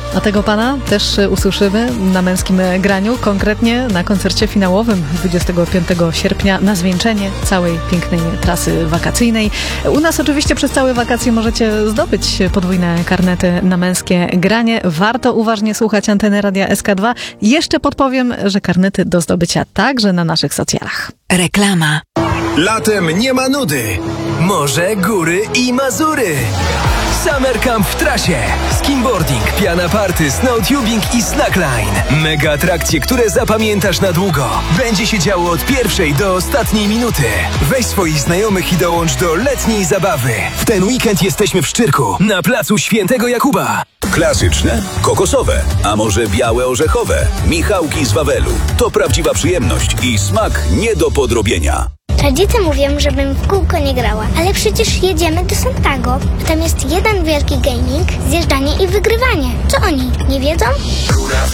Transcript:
A tego pana też usłyszymy na Męskim Graniu, konkretnie na koncercie finałowym 25 sierpnia na zwieńczenie całej pięknej trasy wakacyjnej. U nas oczywiście przez całe wakacje możecie zdobyć podwójne karnety na Męskie Granie. Warto uważnie słuchać anteny Radia SK2. Jeszcze podpowiem, że karnety do zdobycia także na naszych socjalach. Reklama. Latem nie ma nudy. Morze, góry i Mazury. Summer Camp w trasie. Skimboarding, piana party, snowtubing i slackline. Mega atrakcje, które zapamiętasz na długo. Będzie się działo od pierwszej do ostatniej minuty. Weź swoich znajomych i dołącz do letniej zabawy. W ten weekend jesteśmy w Szczyrku, na placu Świętego Jakuba. Klasyczne, kokosowe, a może białe orzechowe. Michałki z Wawelu. To prawdziwa przyjemność i smak nie do podrobienia. Rodzice mówią, żebym w kółko nie grała, ale przecież jedziemy do Santiago. Tam jest jeden wielki gaming, zjeżdżanie i wygrywanie. Co oni, nie wiedzą?